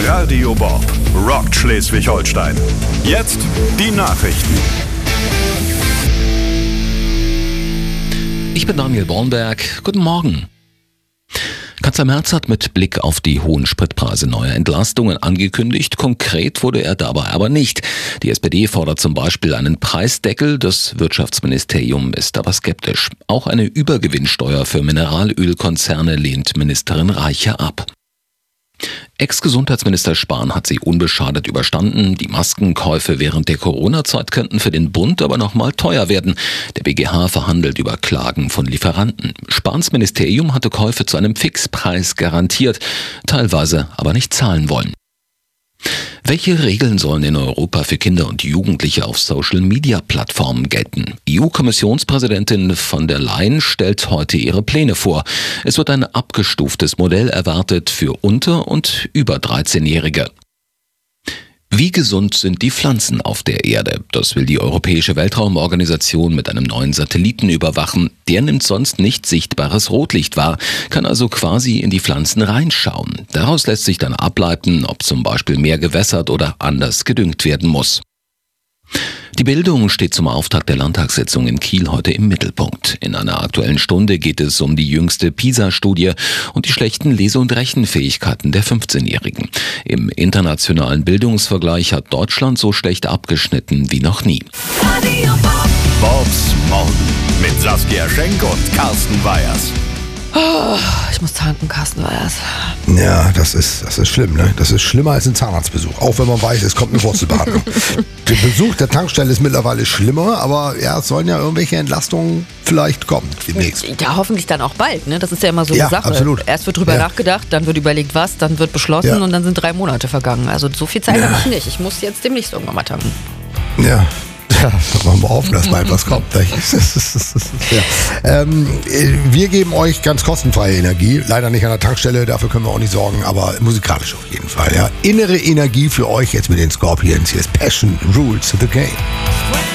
Radio Bob rockt Schleswig-Holstein. Jetzt die Nachrichten. Ich bin Daniel Bornberg. Guten Morgen. Kanzler Merz hat mit Blick auf die hohen Spritpreise neue Entlastungen angekündigt. Konkret wurde er dabei aber nicht. Die SPD fordert zum Beispiel einen Preisdeckel. Das Wirtschaftsministerium ist aber skeptisch. Auch eine Übergewinnsteuer für Mineralölkonzerne lehnt Ministerin Reiche ab. Ex-Gesundheitsminister Spahn hat sie unbeschadet überstanden. Die Maskenkäufe während der Corona-Zeit könnten für den Bund aber noch mal teuer werden. Der BGH verhandelt über Klagen von Lieferanten. Spahns Ministerium hatte Käufe zu einem Fixpreis garantiert, teilweise aber nicht zahlen wollen. Welche Regeln sollen in Europa für Kinder und Jugendliche auf Social-Media-Plattformen gelten? EU-Kommissionspräsidentin von der Leyen stellt heute ihre Pläne vor. Es wird ein abgestuftes Modell erwartet für unter- und über 13-Jährige. Wie gesund sind die Pflanzen auf der Erde? Das will die Europäische Weltraumorganisation mit einem neuen Satelliten überwachen. Der nimmt sonst nicht sichtbares Rotlicht wahr, kann also quasi in die Pflanzen reinschauen. Daraus lässt sich dann ableiten, ob zum Beispiel mehr gewässert oder anders gedüngt werden muss. Die Bildung steht zum Auftakt der Landtagssitzung in Kiel heute im Mittelpunkt. In einer Aktuellen Stunde geht es um die jüngste PISA-Studie und die schlechten Lese- und Rechenfähigkeiten der 15-Jährigen. Im internationalen Bildungsvergleich hat Deutschland so schlecht abgeschnitten wie noch nie. Bobs Morgen mit Saskia Schenk und Carsten Weyers. Oh, ich muss tanken, Carsten Weyers. Ja, das ist schlimm, ne? Das ist schlimmer als ein Zahnarztbesuch. Auch wenn man weiß, es kommt eine Wurzelbehandlung. Der Besuch der Tankstelle ist mittlerweile schlimmer, aber ja, es sollen ja irgendwelche Entlastungen vielleicht kommen demnächst. Ja, hoffentlich dann auch bald, ne? Das ist ja immer so Ja, eine Sache. absolut. Erst wird drüber nachgedacht, dann wird überlegt was, dann wird beschlossen und dann sind 3 Monate vergangen. Also so viel Zeit habe ich nicht. Ich muss jetzt demnächst irgendwann mal tanken. Ja. Ja, machen wir auf, dass mal etwas kommt. Wir geben euch ganz kostenfreie Energie. Leider nicht an der Tankstelle, dafür können wir auch nicht sorgen, aber musikalisch auf jeden Fall. Ja. Innere Energie für euch jetzt mit den Scorpions. Hier ist Passion Rules the Game.